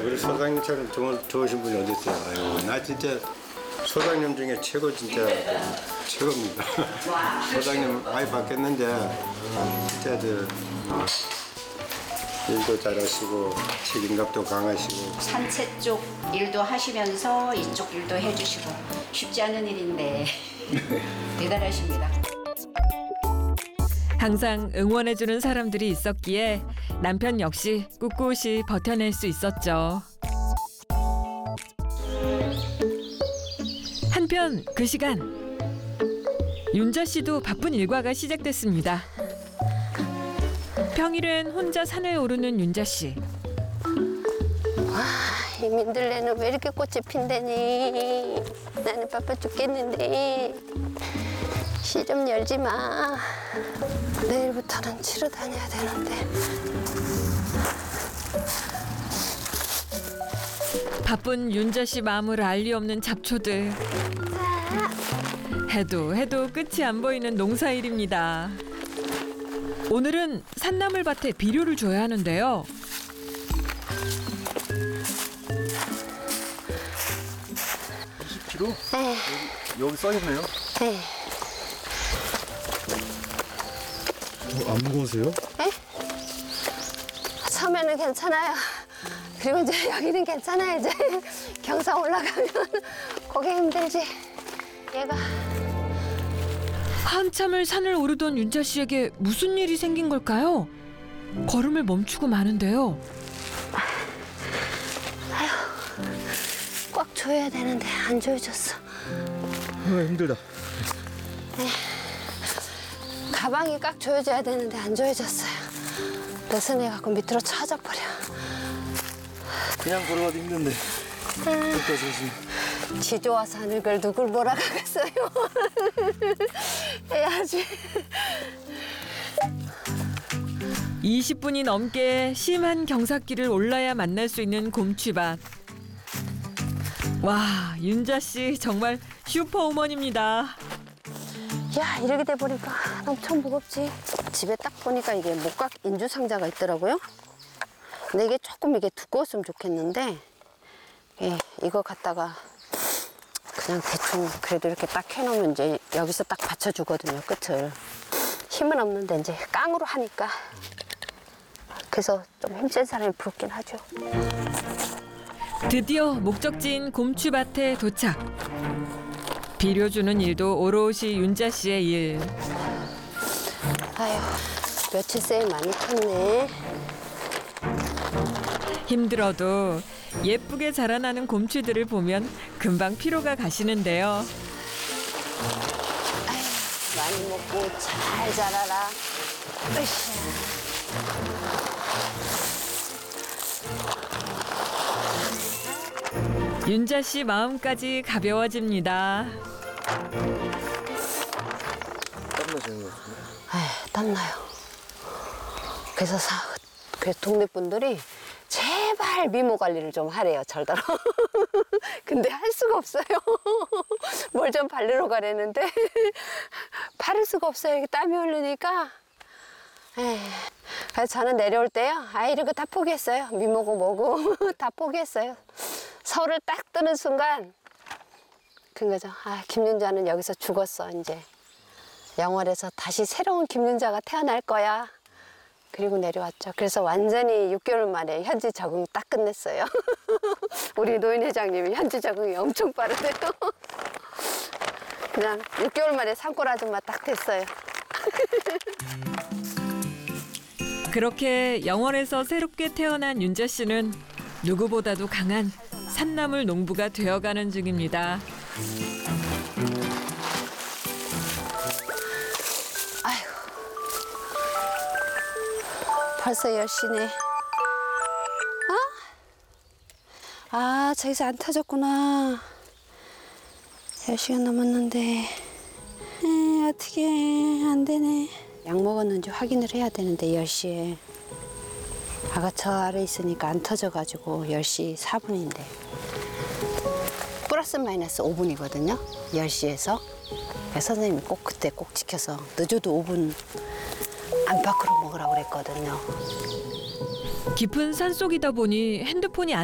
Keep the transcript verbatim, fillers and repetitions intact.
우리 소장님처럼 좋은, 좋으신 분이 어디 있어요? 아유, 나 진짜 소장님 중에 최고 진짜 최고입니다. 소장님 많이 바뀌었는데 진짜 저 일도 잘하시고 책임감도 강하시고 산채 쪽 일도 하시면서 이쪽 일도 해주시고 쉽지 않은 일인데 대단하십니다. 항상 응원해주는 사람들이 있었기에 남편 역시 꿋꿋이 버텨낼 수 있었죠. 한편 그 시간 윤자 씨도 바쁜 일과가 시작됐습니다. 평일엔 혼자 산을 오르는 윤자 씨. 이 민들레는 왜 이렇게 꽃이 핀다니. 나는 바빠 죽겠는데. 시 좀 열지 마. 내일부터는 치러 다녀야 되는데. 바쁜 윤자 씨 마음을 알 리 없는 잡초들. 해도 해도 끝이 안 보이는 농사일입니다. 오늘은 산나물밭에 비료를 줘야 하는데요. 이십 킬로그램? 네. 여기, 여기 써있네요. 네. 어, 안 무거우세요? 네? 처음에는 괜찮아요. 그리고 이제 여기는 괜찮아요. 이제 경사 올라가면 그게 힘들지. 얘가. 한참을 산을 오르던 윤자 씨에게 무슨 일이 생긴 걸까요? 걸음을 멈추고 마는데요. 꽉 조여야 되는데 안 조여졌어. 아, 힘들다. 가방이 꽉 조여져야 되는데 안 조여졌어요. 느슨해갖고 밑으로 쳐져 버려. 그냥 걸어가도 힘든데. 여기까지 오시면. 지 좋아서 하는 걸 누굴 뭐라 하겠어요. 해야지. 이십 분이 넘게 심한 경사길을 올라야 만날 수 있는 곰취밭. 와, 윤자 씨 정말 슈퍼우먼입니다. 야, 이렇게 돼 보니까 엄청 무겁지. 집에 딱 보니까 이게 목각 인주 상자가 있더라고요. 근데 이게 조금 이게 두꺼웠으면 좋겠는데, 예, 이거 갖다가 그냥 대충 그래도 이렇게 딱 해놓으면 이제 여기서 딱 받쳐주거든요, 끝을. 힘은 없는데 이제 깡으로 하니까. 그래서 좀 힘센 사람이 부럽긴 하죠. 드디어 목적지인 곰취밭에 도착. 비료 주는 일도 오롯이 윤자 씨의 일. 아휴, 며칠 새 많이 컸네. 힘들어도 예쁘게 자라나는 곰취들을 보면 금방 피로가 가시는데요. 아휴, 많이 먹고 잘 자라라. 으쌰. 윤자 씨 마음까지 가벼워집니다. 땀나시는 것 같은데. 아휴, 땀나요. 그래서 사, 그 동네 분들이 제발 미모 관리를 좀 하래요, 절대로. 근데 할 수가 없어요. 뭘 좀 바르러 가려는데 바를 수가 없어요. 이렇게 땀이 흐르니까. 에이, 그래서 저는 내려올 때요, 아, 이런 거 다 포기했어요. 미모고 뭐고 다 포기했어요. 서울을 딱 뜨는 순간 그런 거죠. 아, 김윤자는 여기서 죽었어, 이제. 영월에서 다시 새로운 김윤자가 태어날 거야. 그리고 내려왔죠. 그래서 완전히 육 개월 만에 현지 적응 딱 끝냈어요. 우리 노인 회장님이 현지 적응이 엄청 빠르대요. 그냥 육 개월 만에 산골 아줌마 딱 됐어요. 그렇게 영월에서 새롭게 태어난 윤자 씨는 누구보다도 강한 산나물 농부가 되어가는 중입니다. 아이고, 벌써 열 시네. 어? 아, 저기서 안 터졌구나. 열 시간 넘었는데. 에, 어떻게 안 되네. 약 먹었는지 확인을 해야 되는데 열 시에. 아가 저 아래 있으니까 안 터져가지고 열 시 사 분인데. 플러스 마이너스 오 분이거든요. 열 시에서. 선생님이 꼭 그때 꼭 지켜서 늦어도 오 분 안팎으로 먹으라고 그랬거든요. 깊은 산속이다 보니 핸드폰이 안